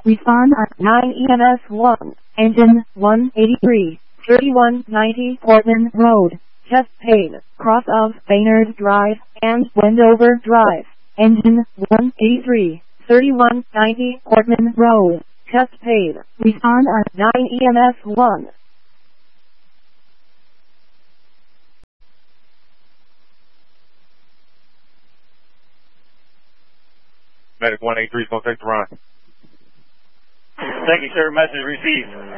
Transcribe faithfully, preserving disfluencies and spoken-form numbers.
Respond at nine E M S one. Engine one eighty-three, thirty-one ninety Portman Road. Chest pain, cross of Baynard Drive and Wendover Drive. Engine one eighty-three, thirty-one ninety Portman Road. Chest pain. Respond at nine E M S one. Medic one eighty-three is going to take the run. Thank you, sir. Message received.